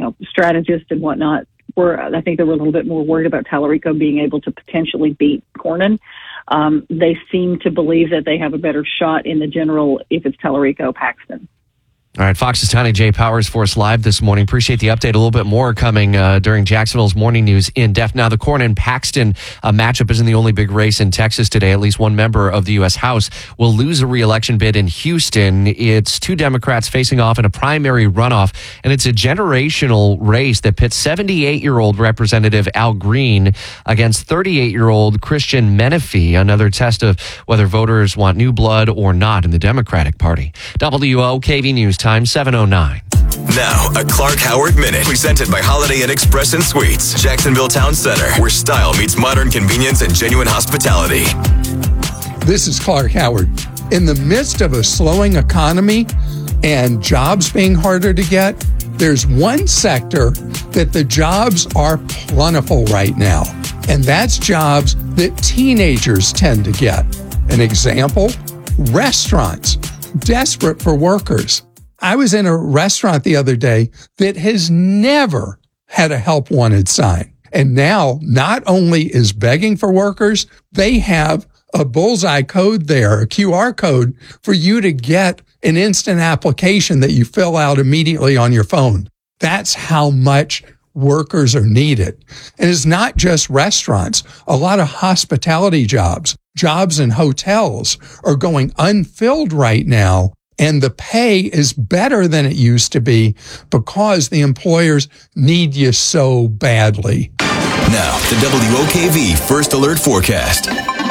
strategists and whatnot I think they were a little bit more worried about Tallarico being able to potentially beat Cornyn. They seem to believe that they have a better shot in the general if it's Tallarico-Paxton. All right, Fox's Tiny J. Powers for us live this morning. Appreciate the update. A little bit more coming during Jacksonville's morning news in depth. Now, the Cornyn-Paxton matchup isn't the only big race in Texas today. At least one member of the U.S. House will lose a re-election bid in Houston. It's two Democrats facing off in a primary runoff, and it's a generational race that pits 78-year-old Representative Al Green against 38-year-old Christian Menifee, another test of whether voters want new blood or not in the Democratic Party. WOKV News Time, 7:09. Now, a Clark Howard Minute, presented by Holiday Inn Express and Suites, Jacksonville Town Center, where style meets modern convenience and genuine hospitality. This is Clark Howard. In the midst of a slowing economy and jobs being harder to get, there's one sector that the jobs are plentiful right now, and that's jobs that teenagers tend to get. An example, restaurants, desperate for workers. I was in a restaurant the other day that has never had a help wanted sign. And now not only is begging for workers, they have a bullseye code there, a QR code for you to get an instant application that you fill out immediately on your phone. That's how much workers are needed. And it's not just restaurants. A lot of hospitality jobs in hotels are going unfilled right now. And the pay is better than it used to be because the employers need you so badly. Now, the WOKV First Alert Forecast.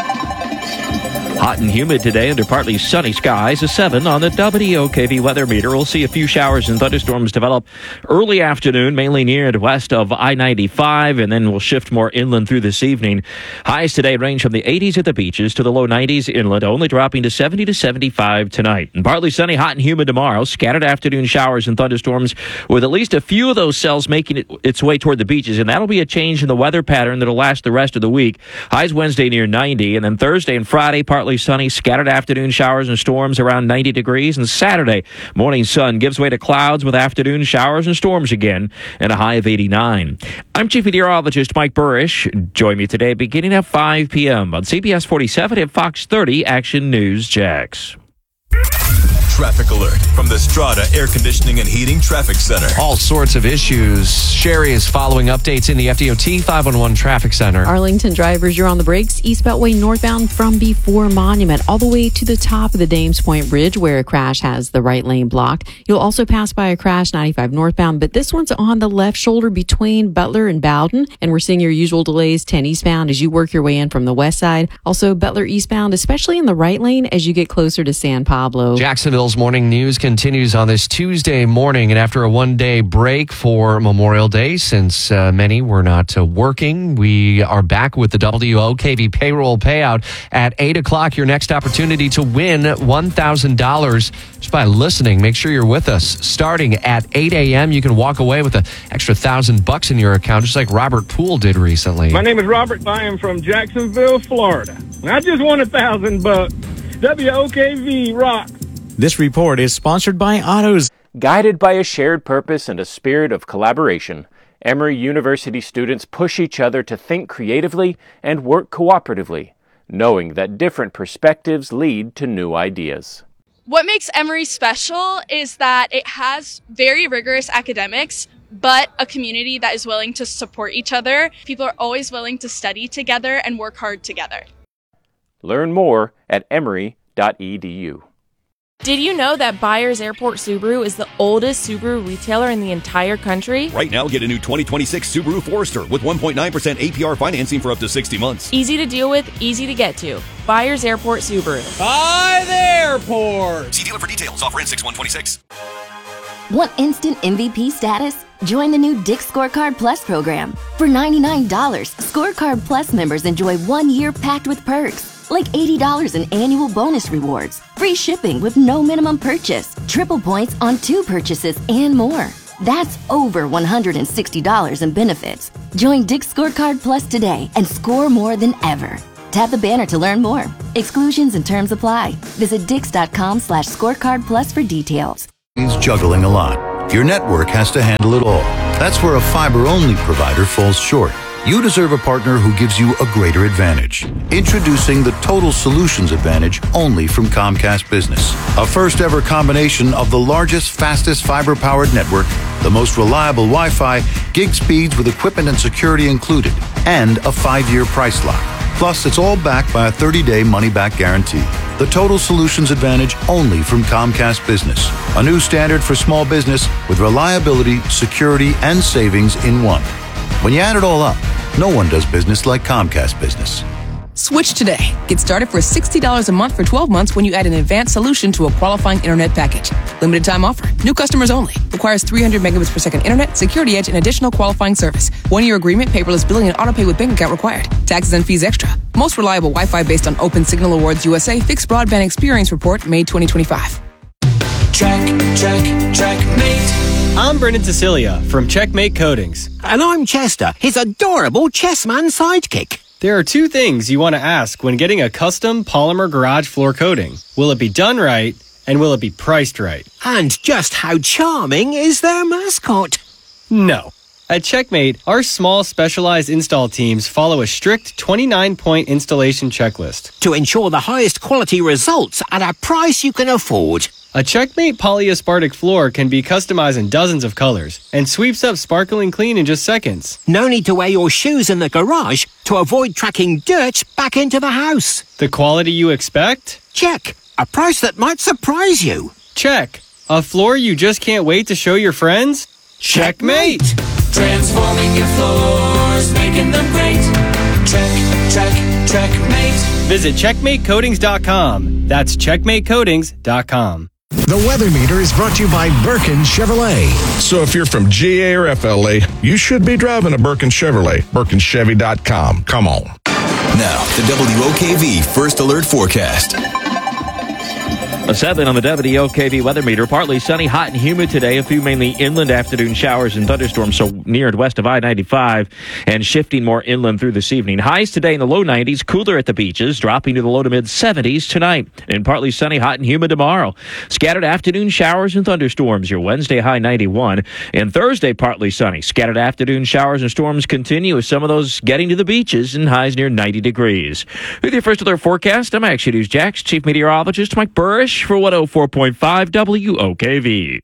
Hot and humid today under partly sunny skies. A 7 on the WOKV weather meter. We'll see a few showers and thunderstorms develop early afternoon, mainly near and west of I-95, and then we'll shift more inland through this evening. Highs today range from the 80s at the beaches to the low 90s inland, only dropping to 70 to 75 tonight. And partly sunny, hot and humid tomorrow. Scattered afternoon showers and thunderstorms with at least a few of those cells making its way toward the beaches, and that'll be a change in the weather pattern that'll last the rest of the week. Highs Wednesday near 90, and then Thursday and Friday partly sunny, scattered afternoon showers and storms around 90 degrees. And Saturday, morning sun gives way to clouds with afternoon showers and storms again, and a high of 89. I'm Chief Meteorologist Mike Burrish. Join me today beginning at 5 p.m. on CBS 47 and Fox 30 Action News Jax. Traffic alert from the Strata Air Conditioning and Heating Traffic Center. All sorts of issues. Sherry is following updates in the FDOT 511 Traffic Center. Arlington drivers, you're on the brakes. East Beltway northbound from before Monument all the way to the top of the Dames Point Bridge where a crash has the right lane blocked. You'll also pass by a crash 95 northbound, but this one's on the left shoulder between Butler and Bowden. And we're seeing your usual delays 10 eastbound as you work your way in from the west side. Also Butler eastbound, especially in the right lane as you get closer to San Pablo. Jacksonville's morning news continues on this Tuesday morning, and after a one-day break for Memorial Day, since many were not working, we are back with the WOKV payroll payout at 8 o'clock. Your next opportunity to win $1,000 just by listening. Make sure you're with us. Starting at 8 a.m., you can walk away with an extra $1,000 in your account, just like Robert Poole did recently. My name is Robert. I am from Jacksonville, Florida. I just won $1,000. WOKV rocks. This report is sponsored by Autos. Guided by a shared purpose and a spirit of collaboration, Emory University students push each other to think creatively and work cooperatively, knowing that different perspectives lead to new ideas. What makes Emory special is that it has very rigorous academics, but a community that is willing to support each other. People are always willing to study together and work hard together. Learn more at emory.edu. Did you know that Byers Airport Subaru is the oldest Subaru retailer in the entire country? Right now, get a new 2026 Subaru Forester with 1.9% APR financing for up to 60 months. Easy to deal with, easy to get to. Byers Airport Subaru. By the airport! See dealer for details. Offer ends 6/126. Want instant MVP status? Join the new Dick's Scorecard Plus program. For $99, Scorecard Plus members enjoy 1 year packed with perks. Like $80 in annual bonus rewards, free shipping with no minimum purchase, triple points on 2 purchases, and more. That's over $160 in benefits. Join Dick's Scorecard Plus today and score more than ever. Tap the banner to learn more. Exclusions and terms apply. Visit Dix.com/scorecard plus for details. He's juggling a lot. Your network has to handle it all. That's where a fiber-only provider falls short. You deserve a partner who gives you a greater advantage. Introducing the Total Solutions Advantage only from Comcast Business. A first-ever combination of the largest, fastest fiber-powered network, the most reliable Wi-Fi, gig speeds with equipment and security included, and a 5-year price lock. Plus, it's all backed by a 30-day money-back guarantee. The Total Solutions Advantage only from Comcast Business. A new standard for small business with reliability, security, and savings in one. When you add it all up, no one does business like Comcast Business. Switch today. Get started for $60 a month for 12 months when you add an advanced solution to a qualifying internet package. Limited time offer. New customers only. Requires 300 megabits per second internet, security edge, and additional qualifying service. 1-year agreement, paperless billing, and autopay with bank account required. Taxes and fees extra. Most reliable Wi-Fi based on Open Signal Awards USA Fixed Broadband Experience Report, May 2025. Checkmate. I'm Brendan Cecilia from Checkmate Coatings. And I'm Chester, his adorable chessman sidekick. There are two things you want to ask when getting a custom polymer garage floor coating. Will it be done right, and will it be priced right? And just how charming is their mascot? No. At Checkmate, our small specialized install teams follow a strict 29-point installation checklist to ensure the highest quality results at a price you can afford. A Checkmate polyaspartic floor can be customized in dozens of colors and sweeps up sparkling clean in just seconds. No need to wear your shoes in the garage to avoid tracking dirt back into the house. The quality you expect? Check. A price that might surprise you. Check. A floor you just can't wait to show your friends? Checkmate! Transforming your floors, making them great. Checkmate. Visit CheckmateCoatings.com. That's CheckmateCoatings.com. The Weather Meter is brought to you by Birkin Chevrolet. So if you're from GA or FLA, you should be driving a Birkin Chevrolet. BirkinChevy.com. Come on. Now, the WOKV First Alert Forecast. A 7 on the WOKV weather meter. Partly sunny, hot and humid today. A few mainly inland afternoon showers and thunderstorms, so near and west of I-95, and shifting more inland through this evening. Highs today in the low 90s, cooler at the beaches, dropping to the low to mid 70s tonight. And partly sunny, hot and humid tomorrow. Scattered afternoon showers and thunderstorms. Your Wednesday high 91. And Thursday partly sunny. Scattered afternoon showers and storms continue, with some of those getting to the beaches and highs near 90 degrees. With your First Alert Forecast, I'm Action News Jax Chief Meteorologist Mike Burrish for 104.5 WOKV.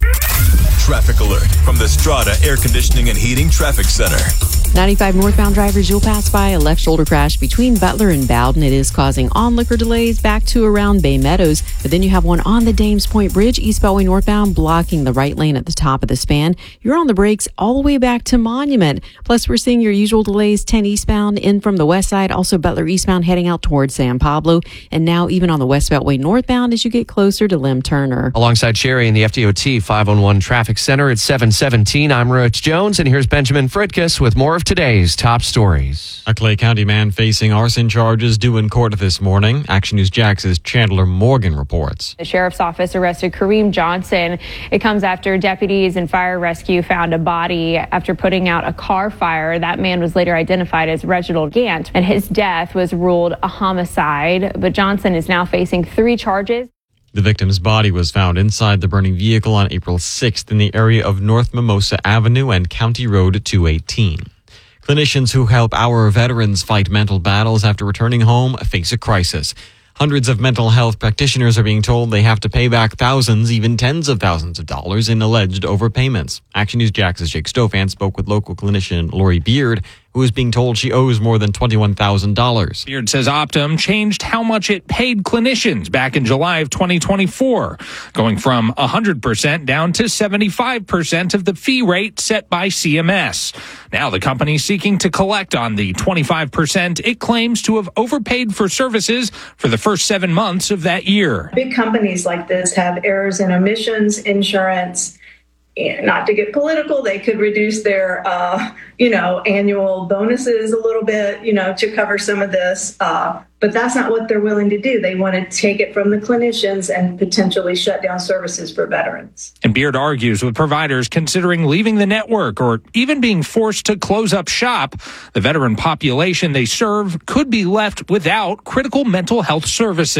Traffic alert from the Strata Air Conditioning and Heating Traffic Center. 95 northbound drivers, you'll pass by a left shoulder crash between Butler and Bowden. It is causing onlooker delays back to around Bay Meadows. But then you have one on the Dames Point Bridge, East Beltway northbound, blocking the right lane at the top of the span. You're on the brakes all the way back to Monument. Plus, we're seeing your usual delays 10 eastbound in from the west side. Also, Butler eastbound heading out towards San Pablo. And now even on the West Beltway northbound as you get closer to Lim Turner. Alongside Sherry in the FDOT 511 Traffic Center at 7:17, I'm Rich Jones, and here's Benjamin Fritkus with more of today's top stories. A Clay County man facing arson charges due in court this morning. Action News Jax's Chandler Morgan reports. The sheriff's office arrested Kareem Johnson. It comes after deputies and fire rescue found a body after putting out a car fire. That man was later identified as Reginald Gant, and his death was ruled a homicide. But Johnson is now facing 3 charges. The victim's body was found inside the burning vehicle on April 6th in the area of North Mimosa Avenue and County Road 218. Clinicians who help our veterans fight mental battles after returning home face a crisis. Hundreds of mental health practitioners are being told they have to pay back thousands, even tens of thousands of dollars in alleged overpayments. Action News Jax's Jake Stofan spoke with local clinician Lori Beard, who is being told she owes more than $21,000. Beard says Optum changed how much it paid clinicians back in July of 2024, going from 100% down to 75% of the fee rate set by CMS. Now the company's seeking to collect on the 25% it claims to have overpaid for services for the first 7 months of that year. Big companies like this have errors in omissions, insurance. And not to get political, they could reduce their, annual bonuses a little bit, to cover some of this. But that's not what they're willing to do. They want to take it from the clinicians and potentially shut down services for veterans. And Beard argues with providers considering leaving the network or even being forced to close up shop, the veteran population they serve could be left without critical mental health services.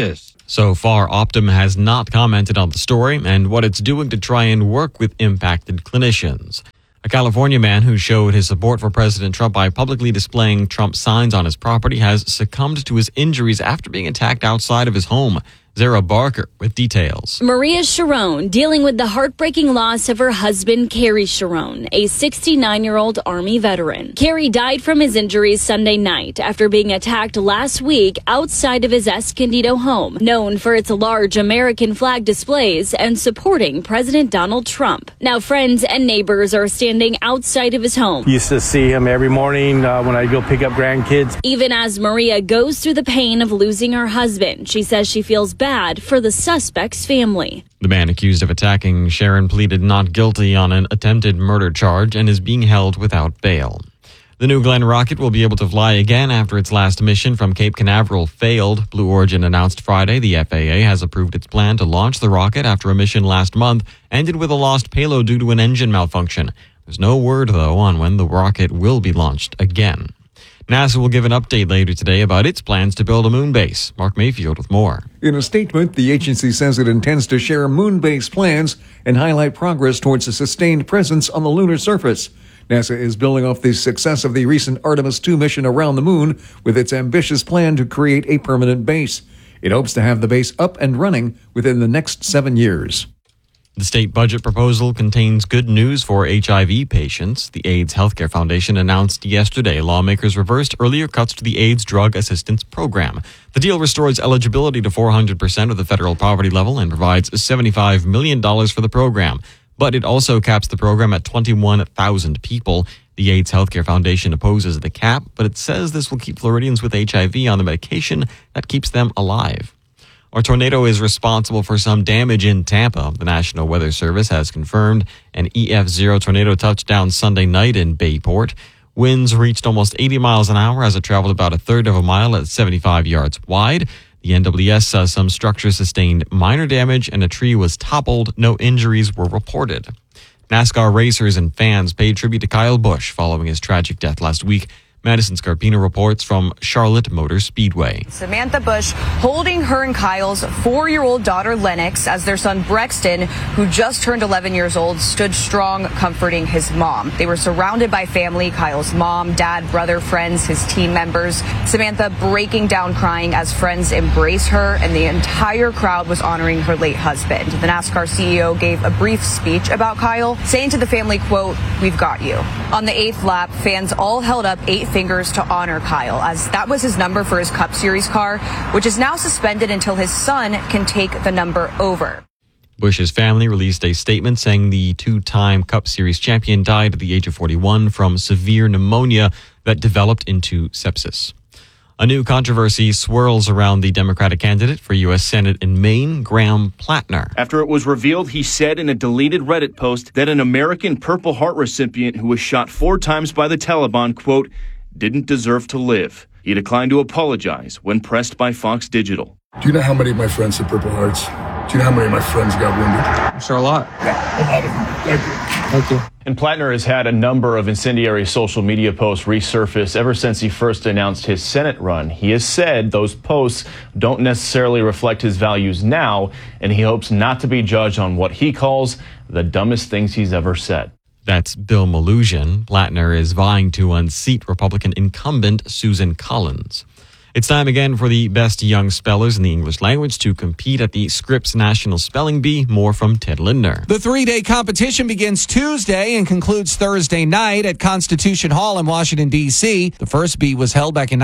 So far, Optum has not commented on the story and what it's doing to try and work with impacted clinicians. A California man who showed his support for President Trump by publicly displaying Trump signs on his property has succumbed to his injuries after being attacked outside of his home. Zara Barker with details. Maria Sharon dealing with the heartbreaking loss of her husband, Kerry Sharon, a 69-year-old Army veteran. Kerry died from his injuries Sunday night after being attacked last week outside of his Escondido home, known for its large American flag displays and supporting President Donald Trump. Now friends and neighbors are standing outside of his home. Used to see him every morning when I go pick up grandkids. Even as Maria goes through the pain of losing her husband, she says she feels bad for the suspect's family. The man accused of attacking Sharon pleaded not guilty on an attempted murder charge and is being held without bail. The New Glenn rocket will be able to fly again after its last mission from Cape Canaveral failed. Blue Origin announced Friday the FAA has approved its plan to launch the rocket after a mission last month ended with a lost payload due to an engine malfunction. There's no word, though, on when the rocket will be launched again. NASA will give an update later today about its plans to build a moon base. Mark Mayfield with more. In a statement, the agency says it intends to share moon base plans and highlight progress towards a sustained presence on the lunar surface. NASA is building off the success of the recent Artemis II mission around the moon with its ambitious plan to create a permanent base. It hopes to have the base up and running within the next 7 years. The state budget proposal contains good news for HIV patients. The AIDS Healthcare Foundation announced yesterday lawmakers reversed earlier cuts to the AIDS Drug Assistance Program. The deal restores eligibility to 400% of the federal poverty level and provides $75 million for the program. But it also caps the program at 21,000 people. The AIDS Healthcare Foundation opposes the cap, but it says this will keep Floridians with HIV on the medication that keeps them alive. A tornado is responsible for some damage in Tampa. The National Weather Service has confirmed an EF0 tornado touched down Sunday night in Bayport. Winds reached almost 80 miles an hour as it traveled about a third of a mile at 75 yards wide. The NWS says some structures sustained minor damage and a tree was toppled. No injuries were reported. NASCAR racers and fans paid tribute to Kyle Busch following his tragic death last week. Madison Scarpino reports from Charlotte Motor Speedway. Samantha Busch holding her and Kyle's 4-year-old daughter Lennox as their son Brexton, who just turned 11 years old, stood strong comforting his mom. They were surrounded by family, Kyle's mom, dad, brother, friends, his team members. Samantha breaking down crying as friends embrace her, and the entire crowd was honoring her late husband. The NASCAR CEO gave a brief speech about Kyle, saying to the family, quote, "We've got you." On the 8th lap, fans all held up 8 fingers to honor Kyle, as that was his number for his Cup Series car, which is now suspended until his son can take the number over. Busch's family released a statement saying the two-time Cup Series champion died at the age of 41 from severe pneumonia that developed into sepsis. A new controversy swirls around the Democratic candidate for U.S. Senate in Maine, Graham Plattner. After it was revealed, he said in a deleted Reddit post that an American Purple Heart recipient who was shot 4 times by the Taliban, quote, didn't deserve to live. He declined to apologize when pressed by Fox Digital. Do you know how many of my friends have Purple Hearts? Do you know how many of my friends got wounded? I'm sure a lot. Yeah, a lot of them. Thank you. Thank you. And Plattner has had a number of incendiary social media posts resurface ever since he first announced his Senate run. He has said those posts don't necessarily reflect his values now, and he hopes not to be judged on what he calls the dumbest things he's ever said. That's Bill Melugin. Plattner is vying to unseat Republican incumbent Susan Collins. It's time again for the best young spellers in the English language to compete at the Scripps National Spelling Bee. More from Ted Lindner. The 3-day competition begins Tuesday and concludes Thursday night at Constitution Hall in Washington, D.C. The first bee was held back in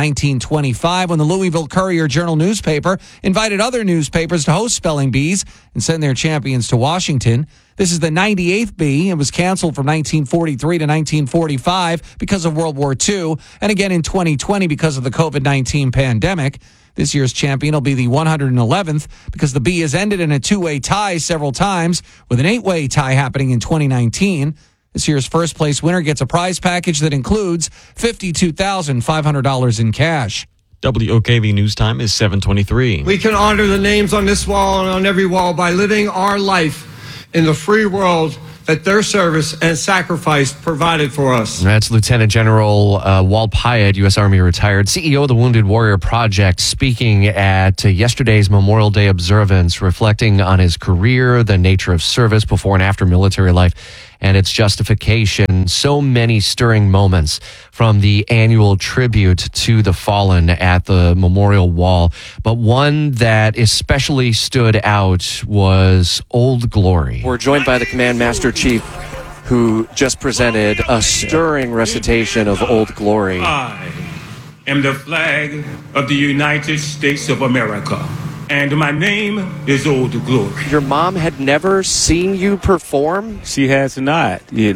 1925 when the Louisville Courier-Journal newspaper invited other newspapers to host spelling bees and send their champions to Washington. This is the 98th bee. It was canceled from 1943 to 1945 because of World War II, and again in 2020 because of the COVID-19 pandemic. This year's champion will be the 111th because the bee has ended in a 2-way tie several times, with an 8-way tie happening in 2019. This year's first place winner gets a prize package that includes $52,500 in cash. WOKV News Time is 7:23. We can honor the names on this wall and on every wall by living our life in the free world that their service and sacrifice provided for us. That's Lieutenant General Walt Pyatt, U.S. Army retired, CEO of the Wounded Warrior Project, speaking at yesterday's Memorial Day observance, reflecting on his career, the nature of service before and after military life, and its justification. So many stirring moments from the annual tribute to the fallen at the memorial wall. But one that especially stood out was Old Glory. We're joined by the Command Master Chief, who just presented a stirring recitation of Old Glory. I am the flag of the United States of America, and my name is Old Glory. Your mom had never seen you perform? She has not. She's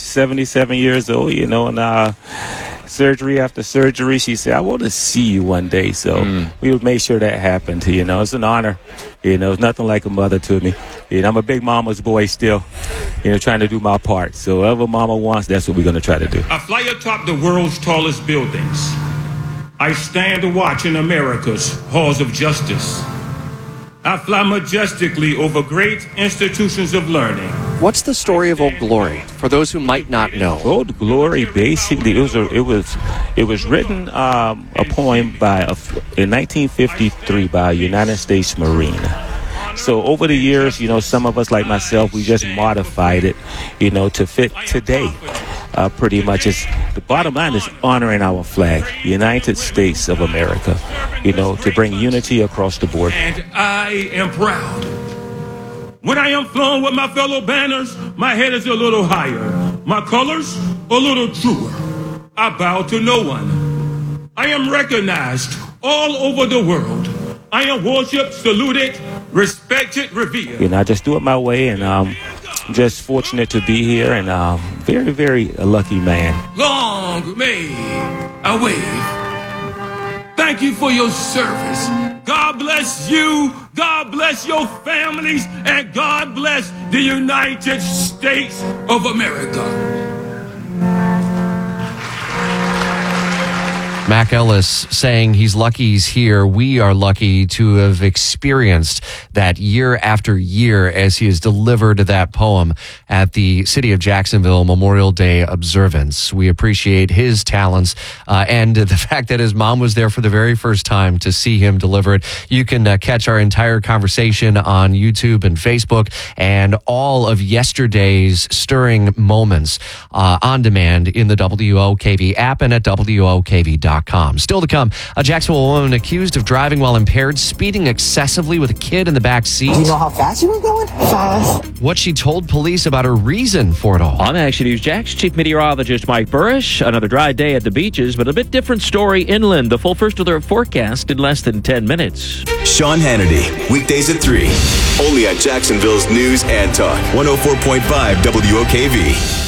77 years old, and surgery after surgery, she said, I want to see you one day. So we would make sure that happened. It's an honor. It's nothing like a mother to me. I'm a big mama's boy still, trying to do my part. So whatever mama wants, that's what we're going to try to do. I fly atop the world's tallest buildings. I stand watch in America's halls of justice. I fly majestically over great institutions of learning. What's the story of Old Glory for those who might not know? Old Glory, basically, it was written a poem in 1953 by a United States Marine. So over the years, some of us like myself, we just modified it, to fit today. Pretty much, the bottom line is honoring our flag, United States of America, to bring unity across the board. And I am proud. When I am flown with my fellow banners, my head is a little higher, my colors a little truer. I bow to no one. I am recognized all over the world. I am worshipped, saluted, respected, revered. I just do it my way, and I'm just fortunate to be here, and very, very a lucky man. Long may I wave. Thank you for your service. God bless you. God bless your families. And God bless the United States of America. Mac Ellis saying he's lucky he's here. We are lucky to have experienced that year after year as he has delivered that poem at the City of Jacksonville Memorial Day observance. We appreciate his talents and the fact that his mom was there for the very first time to see him deliver it. You can catch our entire conversation on YouTube and Facebook, and all of yesterday's stirring moments on demand in the WOKV app and at WOKV.com. Still to come, a Jacksonville woman accused of driving while impaired, speeding excessively with a kid in the back seat. Do you know how fast you were going? Fast. What she told police about her reason for it all. On Action News Jax, Chief Meteorologist Mike Burrish. Another dry day at the beaches, but a bit different story inland. The full first alert forecast in less than 10 minutes. Sean Hannity, weekdays at 3. Only on Jacksonville's News and Talk, 104.5 WOKV.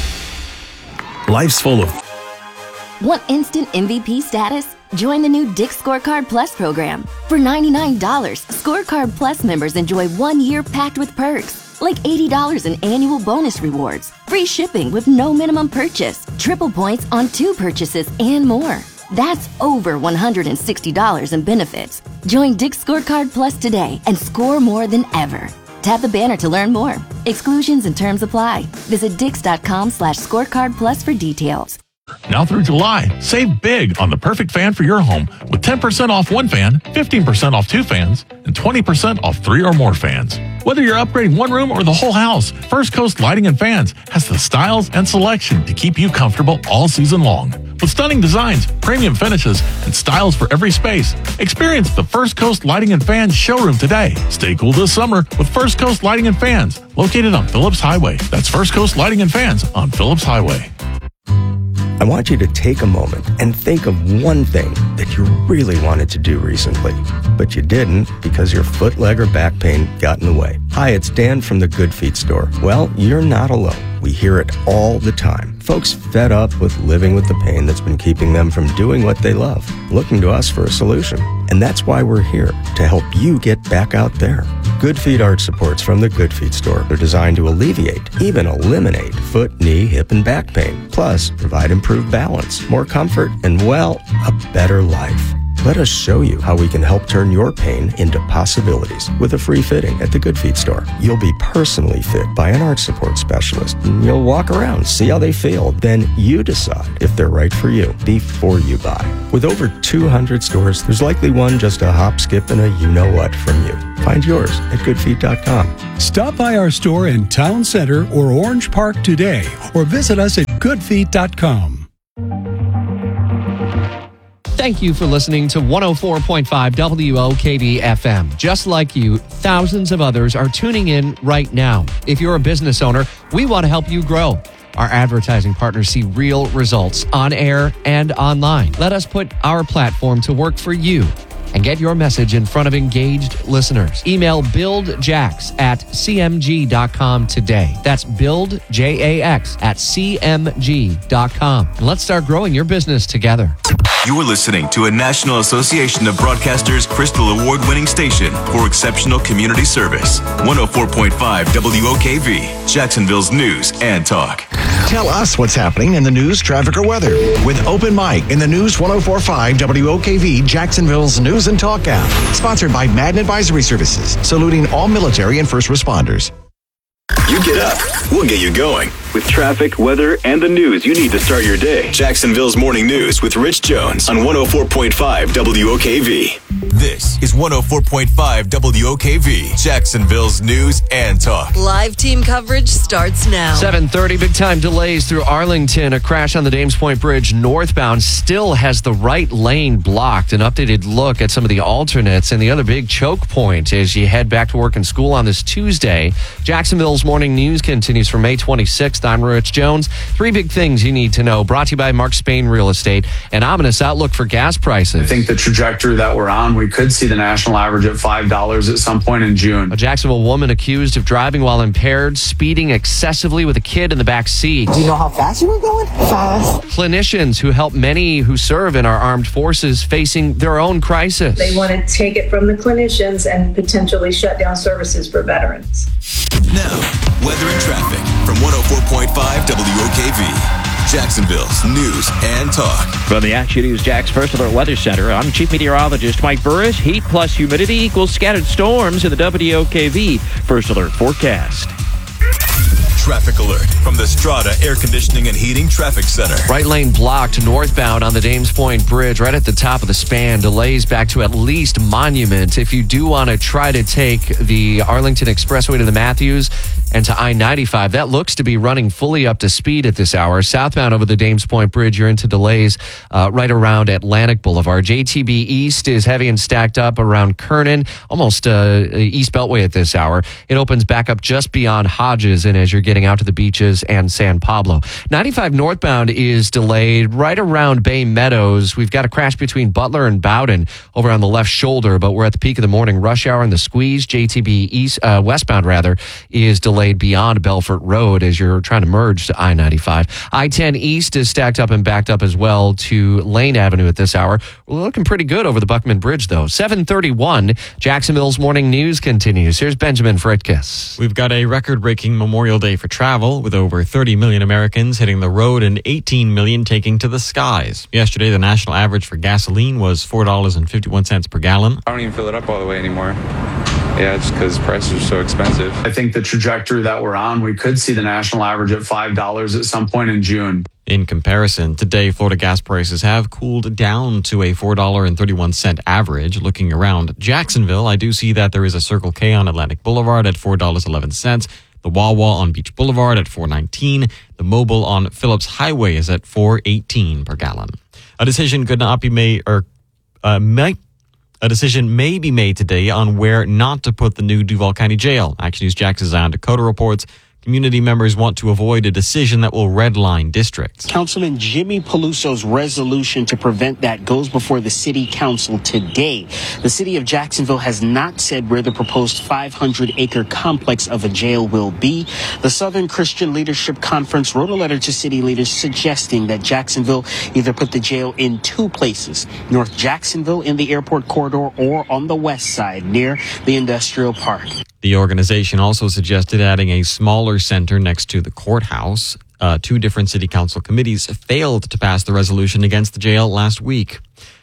Life's full of... Want instant MVP status? Join the new Dick's Scorecard Plus program. For $99, Scorecard Plus members enjoy 1 year packed with perks, like $80 in annual bonus rewards, free shipping with no minimum purchase, triple points on 2 purchases, and more. That's over $160 in benefits. Join Dick's Scorecard Plus today and score more than ever. Tap the banner to learn more. Exclusions and terms apply. Visit dix.com/scorecardplus for details. Now through July, save big on the perfect fan for your home with 10% off 1 fan, 15% off 2 fans, and 20% off 3 or more fans. Whether you're upgrading 1 room or the whole house, First Coast Lighting and Fans has the styles and selection to keep you comfortable all season long. With stunning designs, premium finishes, and styles for every space, experience the First Coast Lighting and Fans showroom today. Stay cool this summer with First Coast Lighting and Fans, located on Phillips Highway. That's First Coast Lighting and Fans on Phillips Highway. I want you to take a moment and think of one thing that you really wanted to do recently, but you didn't because your foot, leg, or back pain got in the way. Hi, it's Dan from the Good Feet store. Well, you're not alone. We hear it all the time. Folks fed up with living with the pain that's been keeping them from doing what they love, looking to us for a solution. And that's why we're here, to help you get back out there. Good Feet arch supports from the Good Feet store are designed to alleviate, even eliminate, foot, knee, hip, and back pain. Plus, provide improved balance, more comfort, and, well, a better life. Let us show you how we can help turn your pain into possibilities with a free fitting at the Good Feet store. You'll be personally fit by an arch support specialist. You'll walk around, see how they feel. Then you decide if they're right for you before you buy. With over 200 stores, there's likely one just a hop, skip, and a you-know-what from you. Find yours at goodfeet.com. Stop by our store in Town Center or Orange Park today, or visit us at goodfeet.com. Thank you for listening to 104.5 WOKV FM. Just like you, thousands of others are tuning in right now. If you're a business owner, we want to help you grow. Our advertising partners see real results on air and online. Let us put our platform to work for you and get your message in front of engaged listeners. Email buildjax@cmg.com today. That's buildjax@cmg.com. And let's start growing your business together. You are listening to a National Association of Broadcasters Crystal Award-winning station for exceptional community service. 104.5 WOKV, Jacksonville's news and talk. Tell us what's happening in the news, traffic, or weather with Open Mic in the News 104.5 WOKV, Jacksonville's news and talk app. Sponsored by Madden Advisory Services, saluting all military and first responders. You get up, we'll get you going. With traffic, weather, and the news you need to start your day. Jacksonville's Morning News with Rich Jones on 104.5 WOKV. This is 104.5 WOKV, Jacksonville's news and talk. Live team coverage starts now. 7:30, big time delays through Arlington. A crash on the Dames Point Bridge northbound still has the right lane blocked. An updated look at some of the alternates and the other big choke point as you head back to work and school on this Tuesday. Jacksonville's Morning News continues for May 26th. I'm Rich Jones. Three big things you need to know. Brought to you by Mark Spain Real Estate. An ominous outlook for gas prices. I think the trajectory that we're on, we could see the national average at $5 at some point in June. A Jacksonville woman accused of driving while impaired, speeding excessively with a kid in the back seat. Do you know how fast you were going? Fast. Clinicians who help many who serve in our armed forces facing their own crisis. They want to take it from the clinicians and potentially shut down services for veterans. Now, weather and traffic from 104.5 WOKV, Jacksonville's news and talk. From the Action News Jax First Alert Weather Center, I'm Chief Meteorologist Mike Burris. Heat plus humidity equals scattered storms in the WOKV First Alert forecast. Traffic alert from the Strata Air Conditioning and Heating Traffic Center. Right lane blocked northbound on the Dames Point Bridge, right at the top of the span. Delays back to at least Monument. If you do want to try to take the Arlington Expressway to the Matthews and to I-95, that looks to be running fully up to speed at this hour. Southbound over the Dames Point Bridge, you're into delays right around Atlantic Boulevard. JTB East is heavy and stacked up around Kernan, almost East Beltway at this hour. It opens back up just beyond Hodges, and as you're getting out to the beaches and San Pablo. 95 northbound is delayed right around Bay Meadows. We've got a crash between Butler and Bowden over on the left shoulder, but we're at the peak of the morning rush hour in the squeeze. JTB East, westbound rather, is delayed beyond Belfort Road as you're trying to merge to I-95. I-10 East is stacked up and backed up as well to Lane Avenue at this hour. We're looking pretty good over the Buckman Bridge, though. 7:31, Jacksonville's Morning News continues. Here's Benjamin Fritkiss. We've got a record-breaking Memorial Day for travel, with over 30 million Americans hitting the road and 18 million taking to the skies. Yesterday, the national average for gasoline was $4.51 per gallon. I don't even fill it up all the way anymore. Yeah, it's because prices are so expensive. I think the trajectory that we're on, we could see the national average at $5 at some point in June. In comparison, today, Florida gas prices have cooled down to a $4.31 average. Looking around Jacksonville, I do see that there is a Circle K on Atlantic Boulevard at $4.11. The Wawa on Beach Boulevard at $4.19. The Mobile on Phillips Highway is at $4.18 per gallon. A decision could not be made, a decision may be made today on where not to put the new Duval County Jail. Action News Jax's Zion Dakota reports community members want to avoid a decision that will redline districts. Councilman Jimmy Peluso's resolution to prevent that goes before the city council today. The city of Jacksonville has not said where the proposed 500-acre complex of a jail will be. The Southern Christian Leadership Conference wrote a letter to city leaders suggesting that Jacksonville either put the jail in two places, North Jacksonville in the airport corridor or on the west side near the industrial park. The organization also suggested adding a smaller center next to the courthouse. Two different city council committees failed to pass the resolution against the jail last week.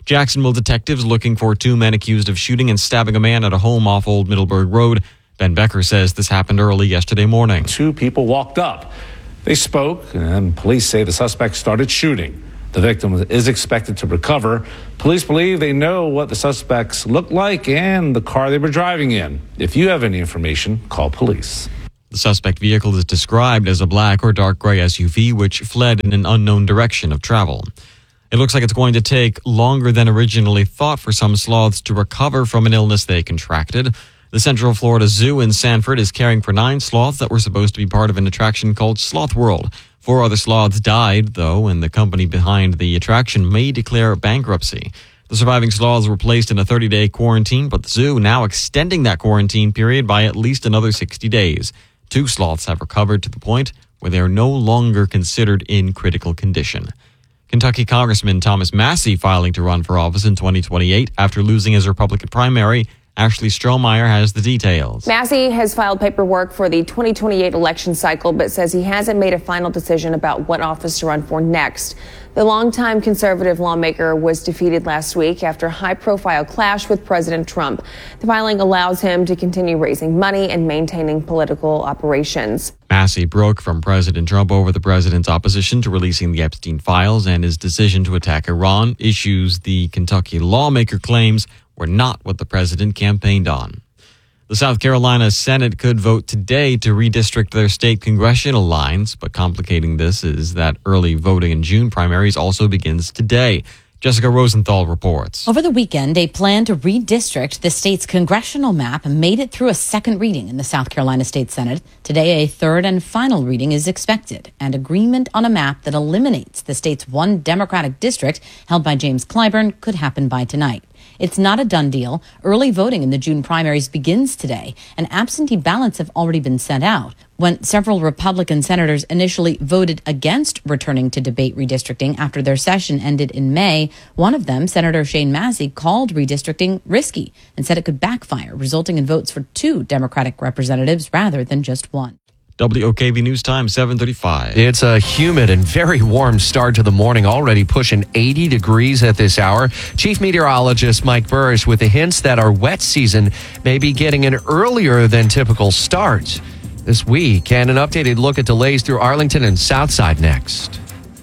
Jacksonville detectives looking for 2 men accused of shooting and stabbing a man at a home off Old Middleburg Road. Ben Becker says this happened early yesterday morning. 2 people walked up. They spoke, and police say the suspect started shooting. The victim is expected to recover. Police believe they know what the suspects looked like and the car they were driving in. If you have any information, call police. The suspect vehicle is described as a black or dark gray SUV, which fled in an unknown direction of travel. It looks like it's going to take longer than originally thought for some sloths to recover from an illness they contracted. The Central Florida Zoo in Sanford is caring for 9 sloths that were supposed to be part of an attraction called Sloth World. 4 other sloths died, though, and the company behind the attraction may declare bankruptcy. The surviving sloths were placed in a 30-day quarantine, but the zoo now extending that quarantine period by at least another 60 days. 2 sloths have recovered to the point where they are no longer considered in critical condition. Kentucky Congressman Thomas Massie filing to run for office in 2028 after losing his Republican primary. Ashley Strohmeyer has the details. Massie has filed paperwork for the 2028 election cycle, but says he hasn't made a final decision about what office to run for next. The longtime conservative lawmaker was defeated last week after a high-profile clash with President Trump. The filing allows him to continue raising money and maintaining political operations. Massie broke from President Trump over the president's opposition to releasing the Epstein files and his decision to attack Iran, issues the Kentucky lawmaker claims were not what the president campaigned on. The South Carolina Senate could vote today to redistrict their state congressional lines, but complicating this is that early voting in June primaries also begins today. Jessica Rosenthal reports. Over the weekend, a plan to redistrict the state's congressional map made it through a second reading in the South Carolina State Senate. Today, a third and final reading is expected, and agreement on a map that eliminates the state's one Democratic district held by James Clyburn could happen by tonight. It's not a done deal. Early voting in the June primaries begins today, and absentee ballots have already been sent out. When several Republican senators initially voted against returning to debate redistricting after their session ended in May, one of them, Senator Shane Massey, called redistricting risky and said it could backfire, resulting in votes for 2 Democratic representatives rather than just 1. WOKV News Time, 7:35. It's a humid and very warm start to the morning, already pushing 80 degrees at this hour. Chief Meteorologist Mike Burrish with the hints that our wet season may be getting an earlier than typical start this week. And an updated look at delays through Arlington and Southside next.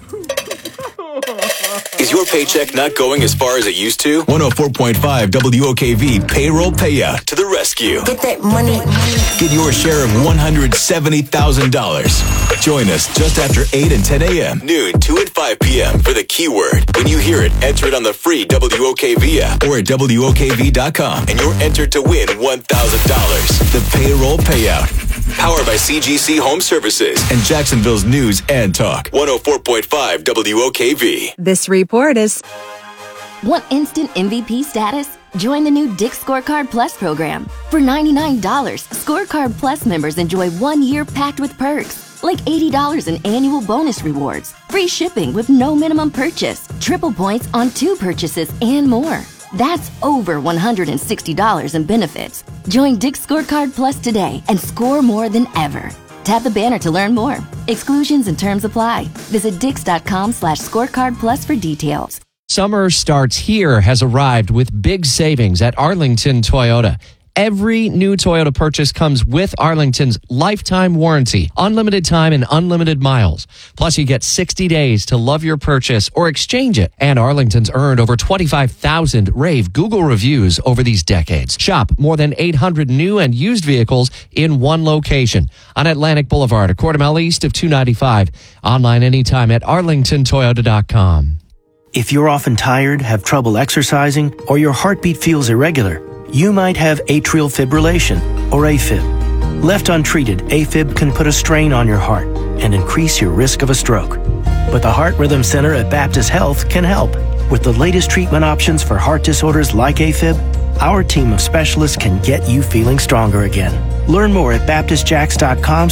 Is your paycheck not going as far as it used to? 104.5 WOKV payroll payout to the rescue. Get that money. Get your share of $170,000. Join us just after 8 and 10 a.m., noon, 2 and 5 p.m. for the keyword. When you hear it, enter it on the free WOKV app or at WOKV.com, and you're entered to win $1,000. The payroll payout. Powered by CGC Home Services and Jacksonville's News and Talk. 104.5 WOKV. This report is... Want instant MVP status? Join the new Dick's Scorecard Plus program. For $99, Scorecard Plus members enjoy 1 year packed with perks, like $80 in annual bonus rewards, free shipping with no minimum purchase, triple points on 2 purchases, and more. That's over $160 in benefits. Join Dick's Scorecard Plus today and score more than ever. Tap the banner to learn more. Exclusions and terms apply. Visit Dix.com/scorecard plus for details. Summer Starts Here has arrived with big savings at Arlington Toyota. Every new Toyota purchase comes with Arlington's lifetime warranty, unlimited time and unlimited miles. Plus, you get 60 days to love your purchase or exchange it. And Arlington's earned over 25,000 rave Google reviews over these decades. Shop more than 800 new and used vehicles in one location on Atlantic Boulevard, a quarter mile east of 295. Online anytime at arlingtontoyota.com. If you're often tired, have trouble exercising, or your heartbeat feels irregular, you might have atrial fibrillation, or AFib. Left untreated, AFib can put a strain on your heart and increase your risk of a stroke. But the Heart Rhythm Center at Baptist Health can help. With the latest treatment options for heart disorders like AFib, our team of specialists can get you feeling stronger again. Learn more at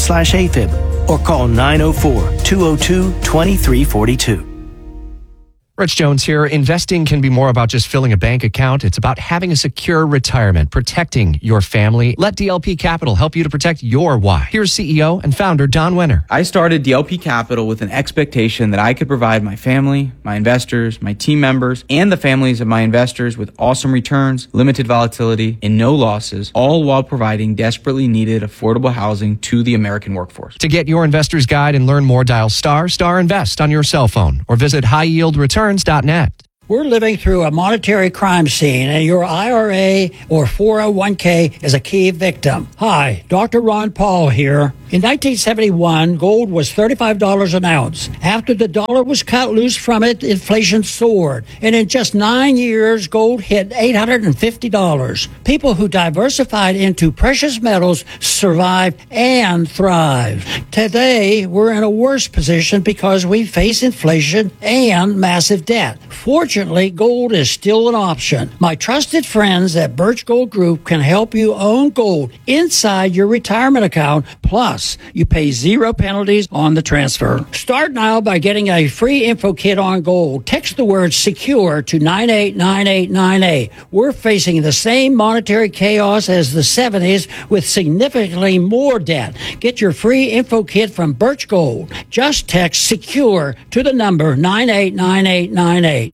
baptistjacks.com/AFib or call 904-202-2342. Rich Jones here. Investing can be more about just filling a bank account. It's about having a secure retirement, protecting your family. Let DLP Capital help you to protect your why. Here's CEO and founder Don Wenner. I started DLP Capital with an expectation that I could provide my family, my investors, my team members, and the families of my investors with awesome returns, limited volatility, and no losses, all while providing desperately needed affordable housing to the American workforce. To get your investor's guide and learn more, dial ** invest on your cell phone or visit highyieldreturns.net. We're living through a monetary crime scene, and your IRA or 401k is a key victim. Hi, Dr. Ron Paul here. In 1971, gold was $35 an ounce. After the dollar was cut loose from it, inflation soared. And in just 9 years, gold hit $850. People who diversified into precious metals survived and thrived. Today, we're in a worse position because we face inflation and massive debt. Fortunately, gold is still an option. My trusted friends at Birch Gold Group can help you own gold inside your retirement account. Plus, you pay 0 penalties on the transfer. Start now by getting a free info kit on gold. Text the word SECURE to 989898. We're facing the same monetary chaos as the 70s with significantly more debt. Get your free info kit from Birch Gold. Just text SECURE to the number 989898.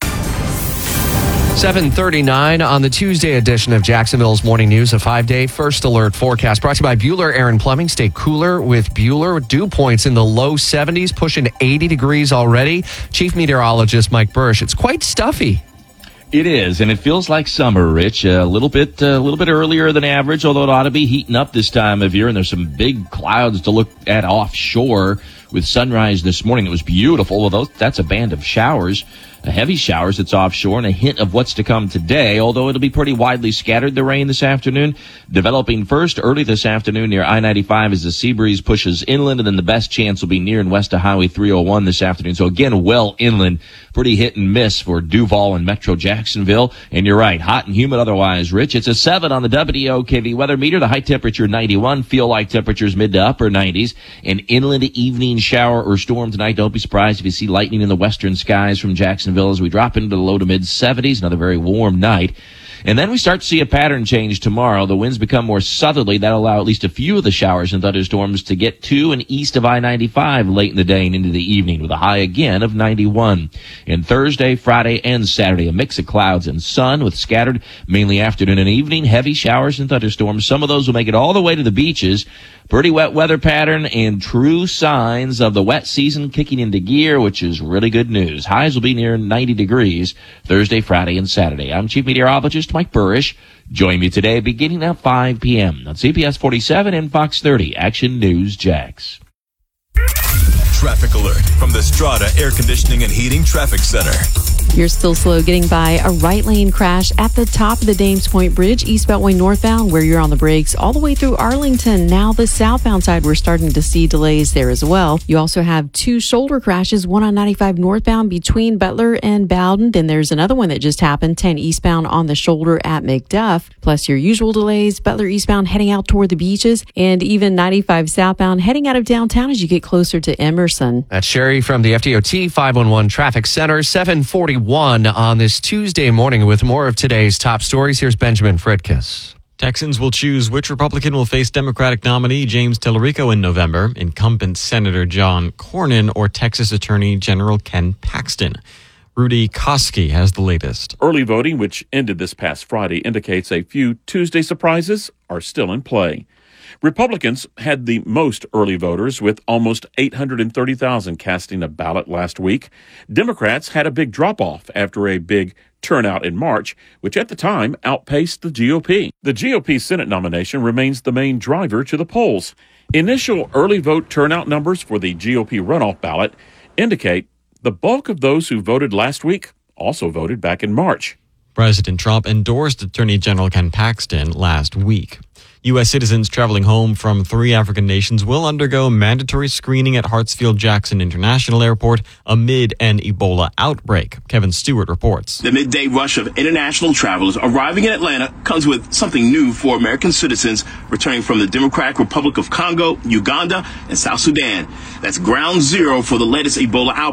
7:39 on the Tuesday edition of Jacksonville's Morning News, a 5-day first alert forecast brought to you by Bueller Air & Plumbing. Stay cooler with Bueller. Dew points in the low 70s, pushing 80 degrees already. Chief Meteorologist Mike Burrish, it's quite stuffy. It is, and it feels like summer, Rich. A little bit earlier than average, although it ought to be heating up this time of year, and there's some big clouds to look at offshore with sunrise this morning. It was beautiful, although that's a band of showers. Heavy showers that's offshore and a hint of what's to come today, although it'll be pretty widely scattered, the rain this afternoon. Developing first early this afternoon near I-95 as the sea breeze pushes inland, and then the best chance will be near and west of Highway 301 this afternoon. So again, well inland, pretty hit and miss for Duval and Metro Jacksonville. And you're right, hot and humid otherwise, Rich. It's a 7 on the WOKV weather meter. The high temperature 91, feel like temperatures mid to upper 90s. An inland evening shower or storm tonight. Don't be surprised if you see lightning in the western skies from Jacksonville as we drop into the low to mid 70s. Another very warm night. And then we start to see a pattern change tomorrow. The winds become more southerly. That'll allow at least a few of the showers and thunderstorms to get to and east of I-95 late in the day and into the evening, with a high again of 91. And Thursday, Friday, and Saturday, a mix of clouds and sun with scattered, mainly afternoon and evening, heavy showers and thunderstorms. Some of those will make it all the way to the beaches. Pretty wet weather pattern and true signs of the wet season kicking into gear, which is really good news. Highs will be near 90 degrees Thursday, Friday, and Saturday. I'm Chief Meteorologist Mike Burrish. Join me today beginning at 5 p.m. on CBS 47 and Fox 30 Action News Jax. Traffic alert from the Strata Air Conditioning and Heating Traffic Center. You're still slow getting by a right lane crash at the top of the Dames Point Bridge, east Beltway northbound, where you're on the brakes all the way through Arlington. Now the southbound side, we're starting to see delays there as well. You also have 2 shoulder crashes, one on 95 northbound between Butler and Bowden. Then there's another one that just happened, 10 eastbound on the shoulder at McDuff. Plus your usual delays, Butler eastbound heading out toward the beaches, and even 95 southbound heading out of downtown as you get closer to Emerson. That's Sherry from the FDOT 511 Traffic Center. 7:41 on this Tuesday morning with more of today's top stories. Here's Benjamin Fritkiss. Texans will choose which Republican will face Democratic nominee James Tellerico in November, incumbent Senator John Cornyn or Texas Attorney General Ken Paxton. Rudy Koski has the latest. Early voting, which ended this past Friday, indicates a few Tuesday surprises are still in play. Republicans had the most early voters, with almost 830,000 casting a ballot last week. Democrats had a big drop-off after a big turnout in March, which at the time outpaced the GOP. The GOP Senate nomination remains the main driver to the polls. Initial early vote turnout numbers for the GOP runoff ballot indicate the bulk of those who voted last week also voted back in March. President Trump endorsed Attorney General Ken Paxton last week. U.S. citizens traveling home from 3 African nations will undergo mandatory screening at Hartsfield-Jackson International Airport amid an Ebola outbreak. Kevin Stewart reports. The midday rush of international travelers arriving in Atlanta comes with something new for American citizens returning from the Democratic Republic of Congo, Uganda, and South Sudan. That's ground zero for the latest Ebola outbreak.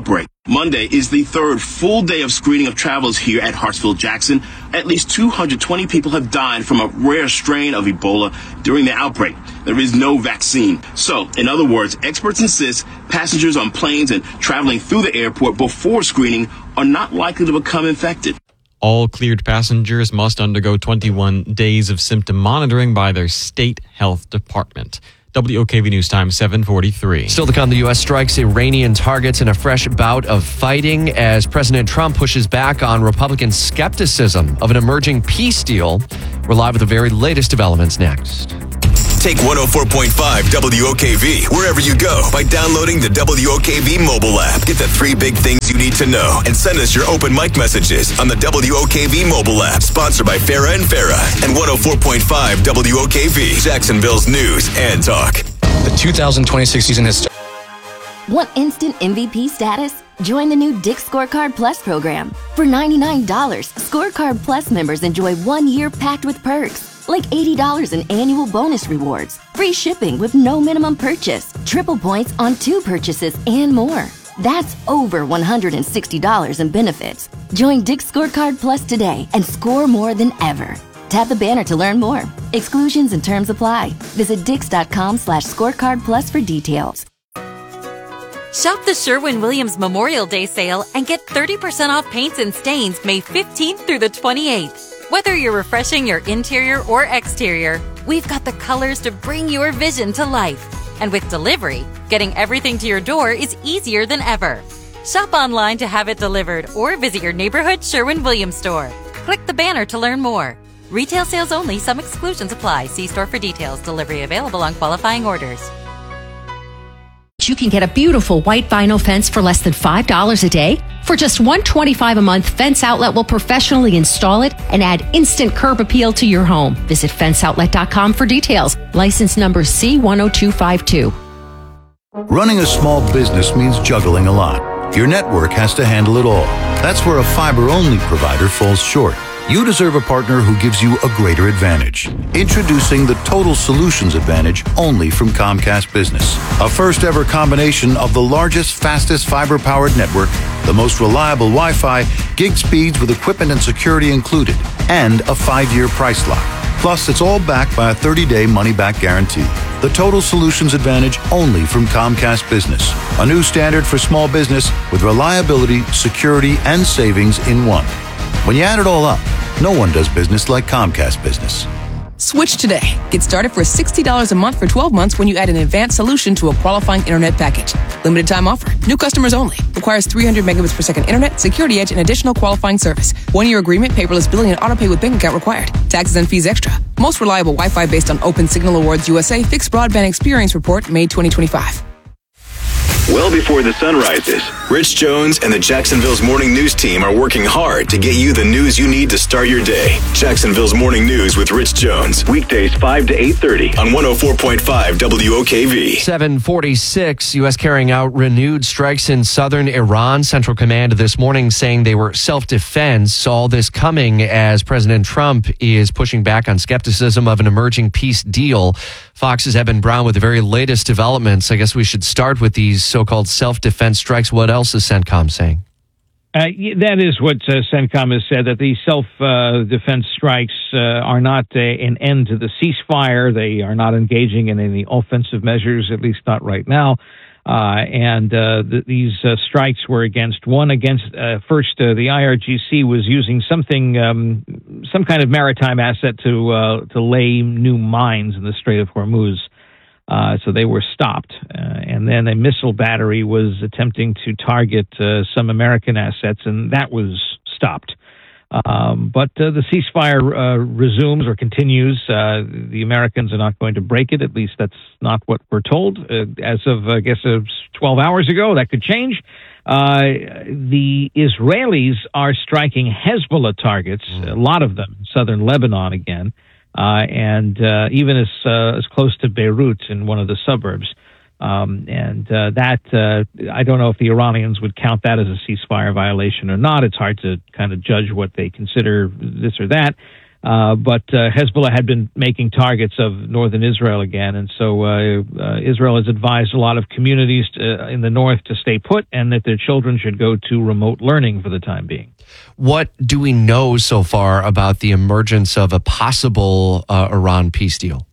Monday is the third full day of screening of travelers here at Hartsfield-Jackson. At least 220 people have died from a rare strain of Ebola during the outbreak. There is no vaccine. So, in other words, experts insist passengers on planes and traveling through the airport before screening are not likely to become infected. All cleared passengers must undergo 21 days of symptom monitoring by their state health department. WOKV News Time 7:43. Still to come, the U.S. strikes Iranian targets in a fresh bout of fighting as President Trump pushes back on Republican skepticism of an emerging peace deal. We're live with the very latest developments next. Take 104.5 WOKV wherever you go by downloading the WOKV mobile app. Get the 3 big things you need to know and send us your open mic messages on the WOKV mobile app. Sponsored by Farah and Farah and 104.5 WOKV, Jacksonville's news and talk. The 2026 season has started. Want instant MVP status? Join the new Dick's Scorecard Plus program. For $99, Scorecard Plus members enjoy 1 year packed with perks. Like $80 in annual bonus rewards, free shipping with no minimum purchase, triple points on 2 purchases, and more. That's over $160 in benefits. Join Dick's Scorecard Plus today and score more than ever. Tap the banner to learn more. Exclusions and terms apply. Visit dix.com/scorecard plus for details. Shop the Sherwin-Williams Memorial Day sale and get 30% off paints and stains May 15th through the 28th. Whether you're refreshing your interior or exterior, we've got the colors to bring your vision to life. And with delivery, getting everything to your door is easier than ever. Shop online to have it delivered or visit your neighborhood Sherwin-Williams store. Click the banner to learn more. Retail sales only. Some exclusions apply. See store for details. Delivery available on qualifying orders. You can get a beautiful white vinyl fence for less than $5 a day. For just $125 a month, Fence Outlet will professionally install it and add instant curb appeal to your home. Visit fenceoutlet.com for details. License number C10252. Running a small business means juggling a lot. Your network has to handle it all. That's where a fiber-only provider falls short. You deserve a partner who gives you a greater advantage. Introducing the Total Solutions Advantage only from Comcast Business. A first-ever combination of the largest, fastest fiber-powered network, the most reliable Wi-Fi, gig speeds with equipment and security included, and a 5-year price lock. Plus, it's all backed by a 30-day money-back guarantee. The Total Solutions Advantage only from Comcast Business. A new standard for small business with reliability, security, and savings in one. When you add it all up, no one does business like Comcast Business. Switch today. Get started for $60 a month for 12 months when you add an advanced solution to a qualifying internet package. Limited time offer. New customers only. Requires 300 megabits per second internet, security edge, and additional qualifying service. 1-year agreement, paperless billing, and autopay with bank account required. Taxes and fees extra. Most reliable Wi-Fi based on Open Signal Awards USA Fixed Broadband Experience Report, May 2025. Well before the sun rises, Rich Jones and the Jacksonville's Morning News team are working hard to get you the news you need to start your day. Jacksonville's Morning News with Rich Jones. Weekdays 5 to 8:30 on 104.5 WOKV. 7:46, U.S. carrying out renewed strikes in southern Iran. Central Command this morning saying they were self-defense. All this coming as President Trump is pushing back on skepticism of an emerging peace deal. Fox's Eben Brown with the very latest developments. I guess we should start with these so-called self-defense strikes. What else is CENTCOM saying? That is what CENTCOM has said, that these self-defense strikes are not an end to the ceasefire. They are not engaging in any offensive measures, at least not right now. These strikes were against first, the IRGC was using some kind of maritime asset to lay new mines in the Strait of Hormuz. So they were stopped. And then a missile battery was attempting to target some American assets, and that was stopped. But the ceasefire resumes or continues. The Americans are not going to break it. At least that's not what we're told. As of, 12 hours ago, that could change. The Israelis are striking Hezbollah targets, a lot of them, in southern Lebanon again, and even as close to Beirut in one of the suburbs. I don't know if the Iranians would count that as a ceasefire violation or not. It's hard to kind of judge what they consider this or that. But Hezbollah had been making targets of northern Israel again, and so Israel has advised a lot of communities in the north to stay put and that their children should go to remote learning for the time being. What do we know so far about the emergence of a possible Iran peace deal?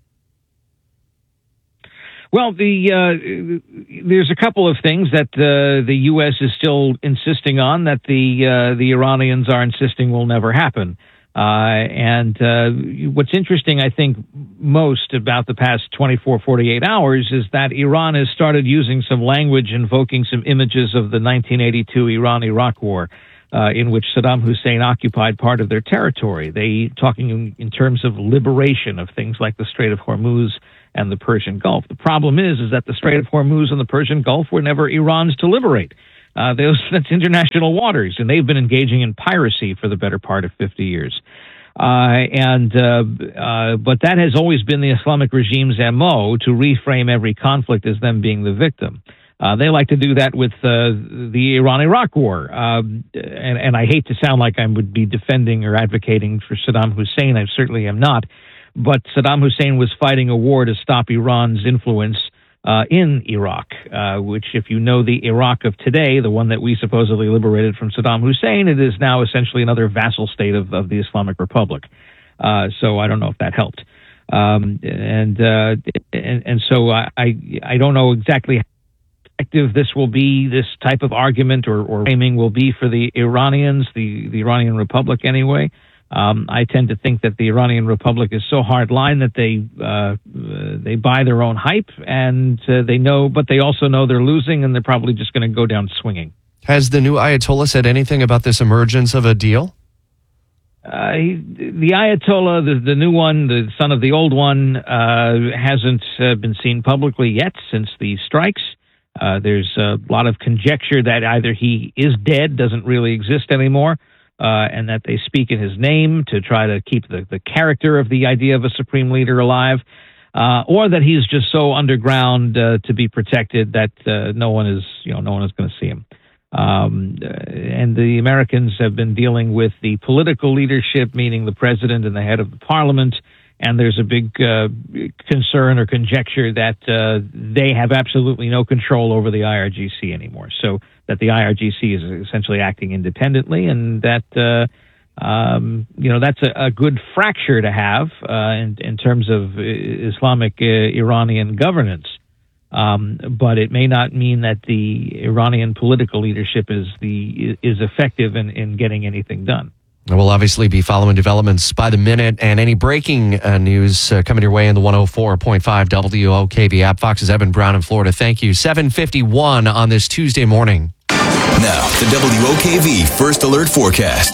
Well, there's a couple of things that the U.S. is still insisting on that the Iranians are insisting will never happen. And what's interesting, I think, most about the past 24, 48 hours is that Iran has started using some language invoking some images of the 1982 Iran-Iraq War, in which Saddam Hussein occupied part of their territory. They talking in terms of liberation of things like the Strait of Hormuz and the Persian Gulf. The problem is that the Strait of Hormuz and the Persian Gulf were never Iran's to liberate. That's international waters, and they've been engaging in piracy for the better part of 50 years. But that has always been the Islamic regime's MO, to reframe every conflict as them being the victim. They like to do that with the Iran-Iraq War. And I hate to sound like I would be defending or advocating for Saddam Hussein. I certainly am not. But Saddam Hussein was fighting a war to stop Iran's influence in Iraq, which, if you know the Iraq of today, the one that we supposedly liberated from Saddam Hussein, it is now essentially another vassal state of the Islamic Republic. So I don't know if that helped. So I don't know exactly how effective this will be, this type of argument or framing will be for the Iranians, the Iranian Republic anyway. I tend to think that the Iranian Republic is so hardline that they buy their own hype, and they know, but they also know they're losing, and they're probably just going to go down swinging. Has the new Ayatollah said anything about this emergence of a deal? The Ayatollah, the new one, the son of the old one, hasn't been seen publicly yet since the strikes. There's a lot of conjecture that either he is dead, doesn't really exist anymore, and that they speak in his name to try to keep the character of the idea of a supreme leader alive, or that he's just so underground to be protected that no one is going to see him. And the Americans have been dealing with the political leadership, meaning the president and the head of the parliament, and there's a big concern or conjecture that they have absolutely no control over the IRGC anymore. So that the IRGC is essentially acting independently, and that that's a good fracture to have in terms of Islamic Iranian governance. But it may not mean that the Iranian political leadership is effective in getting anything done. We'll obviously be following developments by the minute, and any breaking news coming your way in the 104.5 WOKV app. Fox's Evan Brown in Florida. Thank you. 7:51 on this Tuesday morning. Now, the WOKV First Alert Forecast.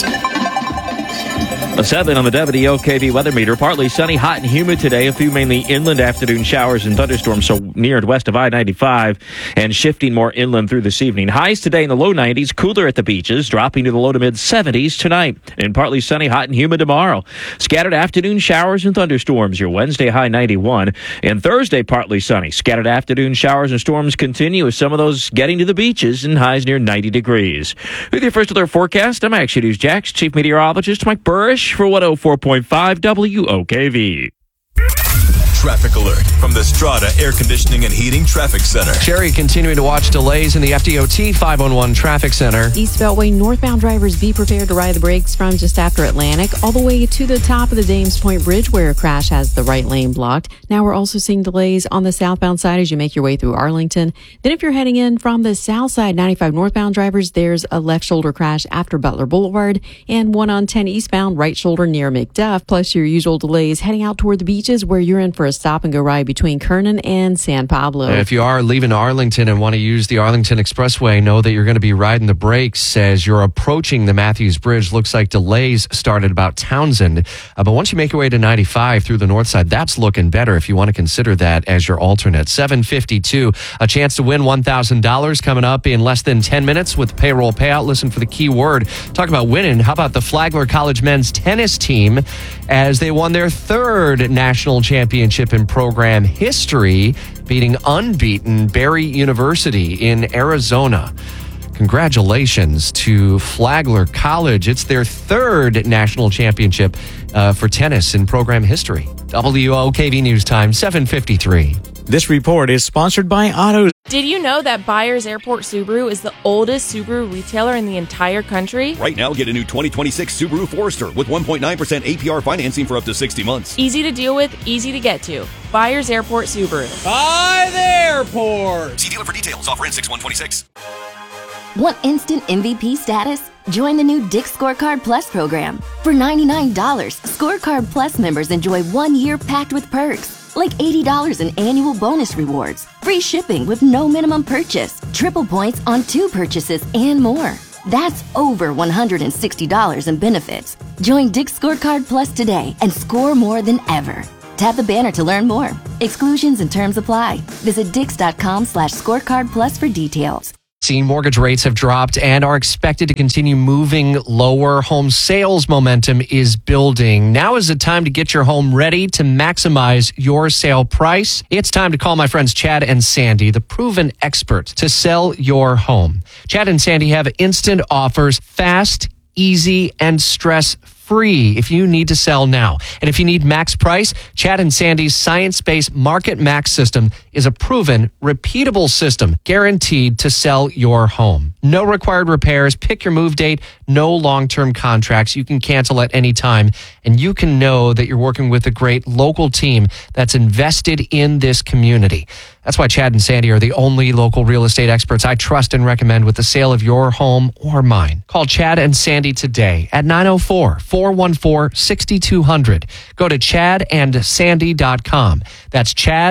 A 7 on the WOKV weather meter. Partly sunny, hot and humid today. A few mainly inland afternoon showers and thunderstorms, so near and west of I-95, and shifting more inland through this evening. Highs today in the low 90s, cooler at the beaches, dropping to the low to mid 70s tonight. And partly sunny, hot and humid tomorrow. Scattered afternoon showers and thunderstorms. Your Wednesday high 91. And Thursday partly sunny. Scattered afternoon showers and storms continue, with some of those getting to the beaches, and highs near 90 degrees. With your First Alert Forecast, I'm Action News Jax Chief Meteorologist Mike Burrish for 104.5 WOKV. Traffic alert from the Strata Air Conditioning and Heating Traffic Center. Sherry continuing to watch delays in the FDOT 511 Traffic Center. East Beltway northbound drivers, be prepared to ride the brakes from just after Atlantic all the way to the top of the Dames Point Bridge, where a crash has the right lane blocked. Now we're also seeing delays on the southbound side as you make your way through Arlington. Then if you're heading in from the south side, 95 northbound drivers, there's a left shoulder crash after Butler Boulevard, and one on 10 eastbound, right shoulder near McDuff, plus your usual delays heading out toward the beaches, where you're in for a stop-and-go ride between Kernan and San Pablo. If you are leaving Arlington and want to use the Arlington Expressway, know that you're going to be riding the brakes as you're approaching the Matthews Bridge. Looks like delays started about Townsend. But once you make your way to 95 through the north side, that's looking better if you want to consider that as your alternate. 7:52, a chance to win $1,000 coming up in less than 10 minutes with payroll payout. Listen for the key word. Talk about winning. How about the Flagler College men's tennis team as they won their third national championship in program history, beating unbeaten Barry University in Arizona. Congratulations to Flagler College. It's their third national championship for tennis in program history. WOKV News Time, 7:53. This report is sponsored by Autos. Did you know that Byers Airport Subaru is the oldest Subaru retailer in the entire country? Right now, get a new 2026 Subaru Forester with 1.9% APR financing for up to 60 months. Easy to deal with, easy to get to. Byers Airport Subaru. By the airport. See dealer for details. Offer in 6/126. Want instant MVP status? Join the new Dick's Scorecard Plus program. For $99, Scorecard Plus members enjoy 1 year packed with perks, like $80 in annual bonus rewards, free shipping with no minimum purchase, triple points on 2 purchases, and more. That's over $160 in benefits. Join Dick's Scorecard Plus today and score more than ever. Tap the banner to learn more. Exclusions and terms apply. Visit dix.com/scorecard plus for details. Mortgage rates have dropped and are expected to continue moving lower. Home sales momentum is building. Now is the time to get your home ready to maximize your sale price. It's time to call my friends Chad and Sandy, the proven experts to sell your home. Chad and Sandy have instant offers, fast, easy, and stress-free if you need to sell now. And if you need max price, Chad and Sandy's science-based Market Max system is a proven, repeatable system guaranteed to sell your home. No required repairs, pick your move date, no long-term contracts. You can cancel at any time, and you can know that you're working with a great local team that's invested in this community. That's why Chad and Sandy are the only local real estate experts I trust and recommend with the sale of your home or mine. Call Chad and Sandy today at 904-414-6200. Go to chadandsandy.com. That's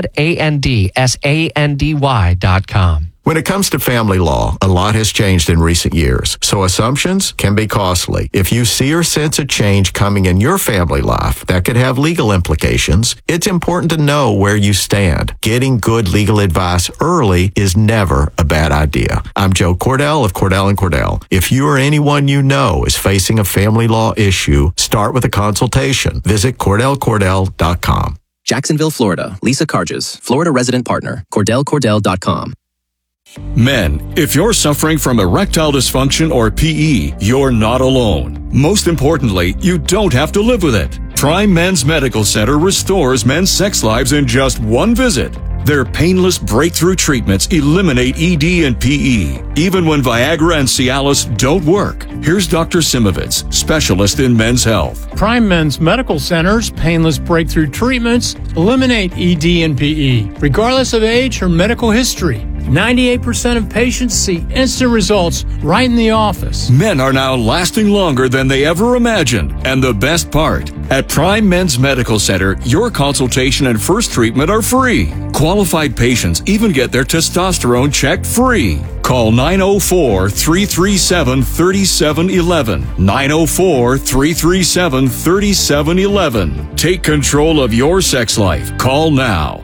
ChadAndSandy.com. When it comes to family law, a lot has changed in recent years, so assumptions can be costly. If you see or sense a change coming in your family life that could have legal implications, it's important to know where you stand. Getting good legal advice early is never a bad idea. I'm Joe Cordell of Cordell & Cordell. If you or anyone you know is facing a family law issue, start with a consultation. Visit CordellCordell.com. Jacksonville, Florida. Lisa Carges, Florida resident partner. CordellCordell.com. Men, if you're suffering from erectile dysfunction or PE, you're not alone. Most importantly, you don't have to live with it. Prime Men's Medical Center restores men's sex lives in just one visit. Their painless breakthrough treatments eliminate ED and PE, even when Viagra and Cialis don't work. Here's Dr. Simovitz, specialist in men's health. Prime Men's Medical Center's painless breakthrough treatments eliminate ED and PE, regardless of age or medical history. 98% of patients see instant results right in the office. Men are now lasting longer than they ever imagined. And the best part, at Prime Men's Medical Center, your consultation and first treatment are free. Qualified patients even get their testosterone checked free. Call 904-337-3711. 904-337-3711. Take control of your sex life. Call now.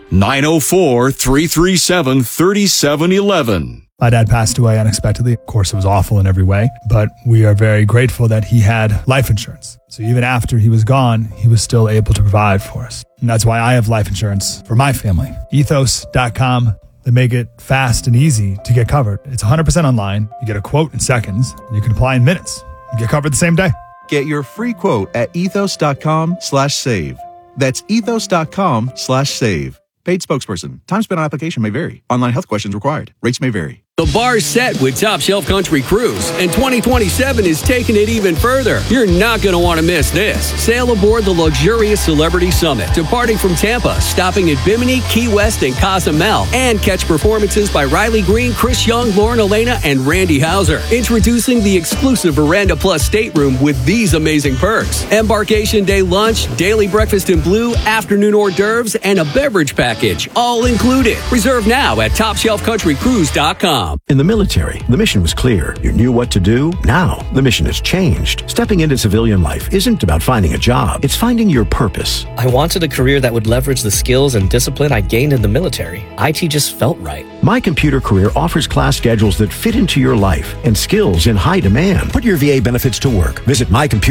904-337-3711. My dad passed away unexpectedly. Of course, it was awful in every way, but we are very grateful that he had life insurance. So even after he was gone, he was still able to provide for us. And that's why I have life insurance for my family. Ethos.com. They make it fast and easy to get covered. It's 100% online. You get a quote in seconds, and you can apply in minutes. You get covered the same day. Get your free quote at ethos.com/save. That's ethos.com/save. Paid spokesperson. Time spent on application may vary. Online health questions required. Rates may vary. The bar's set with Top Shelf Country Cruise, and 2027 is taking it even further. You're not going to want to miss this. Sail aboard the luxurious Celebrity Summit, departing from Tampa, stopping at Bimini, Key West, and Cozumel, and catch performances by Riley Green, Chris Young, Lauren Elena, and Randy Hauser. Introducing the exclusive Veranda Plus stateroom with these amazing perks. Embarkation day lunch, daily breakfast in blue, afternoon hors d'oeuvres, and a beverage package, all included. Reserve now at TopShelfCountryCruise.com. In the military, the mission was clear. You knew what to do. Now, the mission has changed. Stepping into civilian life isn't about finding a job. It's finding your purpose. I wanted a career that would leverage the skills and discipline I gained in the military. IT just felt right. My Computer Career offers class schedules that fit into your life and skills in high demand. Put your VA benefits to work. Visit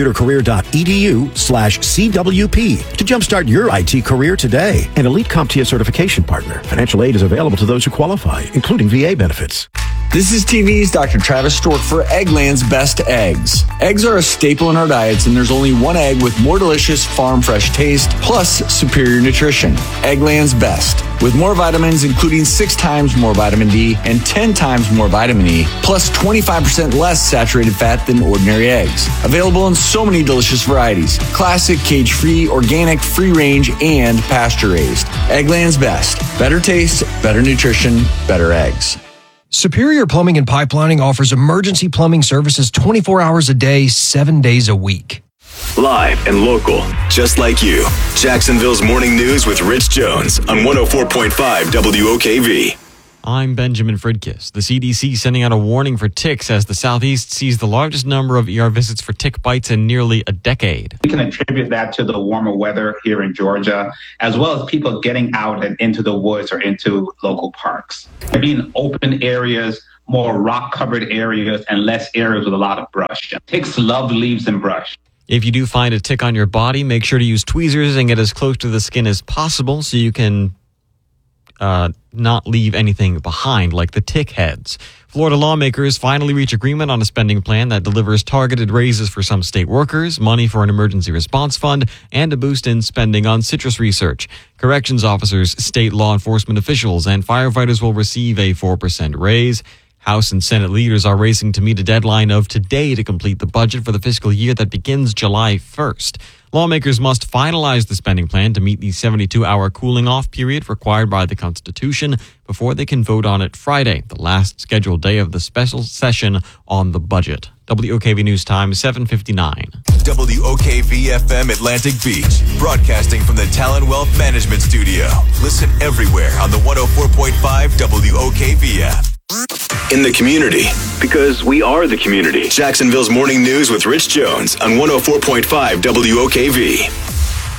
mycomputercareer.edu/CWP to jumpstart your IT career today. An elite CompTIA certification partner. Financial aid is available to those who qualify, including VA benefits. This is TV's Dr. Travis Stork for Eggland's Best Eggs. Eggs are a staple in our diets, and there's only one egg with more delicious farm fresh taste, plus superior nutrition. Eggland's Best. With more vitamins, including 6 times more vitamin D and 10 times more vitamin E, plus 25% less saturated fat than ordinary eggs. Available in so many delicious varieties. Classic, cage-free, organic, free-range, and pasture-raised. Eggland's Best. Better taste, better nutrition, better eggs. Superior Plumbing and Pipelining offers emergency plumbing services 24 hours a day, 7 days a week. Live and local, just like you. Jacksonville's Morning News with Rich Jones on 104.5 WOKV. I'm Benjamin Fridkiss. The CDC sending out a warning for ticks as the Southeast sees the largest number of ER visits for tick bites in nearly a decade. We can attribute that to the warmer weather here in Georgia, as well as people getting out and into the woods or into local parks. Being open areas, more rock-covered areas, and less areas with a lot of brush. Ticks love leaves and brush. If you do find a tick on your body, make sure to use tweezers and get as close to the skin as possible so you can not leave anything behind, like the tick heads. Florida lawmakers finally reach agreement on a spending plan that delivers targeted raises for some state workers, money for an emergency response fund, and a boost in spending on citrus research. Corrections officers, state law enforcement officials, and firefighters will receive a 4% raise. House and Senate leaders are racing to meet a deadline of today to complete the budget for the fiscal year that begins July 1st. Lawmakers must finalize the spending plan to meet the 72-hour cooling-off period required by the Constitution before they can vote on it Friday, the last scheduled day of the special session on the budget. WOKV News Time, 7:59. WOKV-FM Atlantic Beach, broadcasting from the Talon Wealth Management Studio. Listen everywhere on the 104.5 WOKV app. In the community, because we are the community. Jacksonville's Morning News with Rich Jones on 104.5 WOKV.